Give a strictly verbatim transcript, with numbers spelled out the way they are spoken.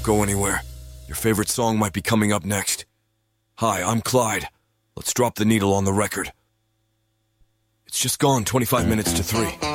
Don't go anywhere. Your favorite song might be coming up next. Hi, I'm Clyde. Let's drop the needle on the record. It's just gone twenty-five minutes to three.